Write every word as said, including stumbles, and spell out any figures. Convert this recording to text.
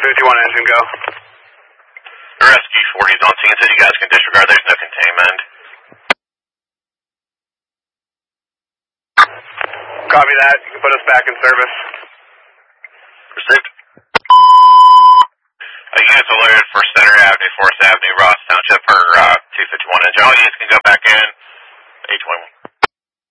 fifty-one engine go. Rescue forty is on scene, so you guys can disregard. There's no containment. Copy that. You can put us back in service. Received. Uh, units alerted for Center Avenue, Forest Avenue, Ross Township for uh, two fifty-one engine. All units can go back in. H one.